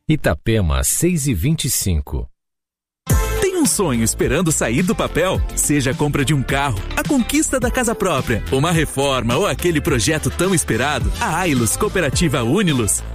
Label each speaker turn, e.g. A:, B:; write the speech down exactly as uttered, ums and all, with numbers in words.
A: Itapema, seis e vinte e cinco.
B: Tem um sonho esperando sair do papel? Seja a compra de um carro, a conquista da casa própria, uma reforma ou aquele projeto tão esperado, a Ailus Cooperativa Unilos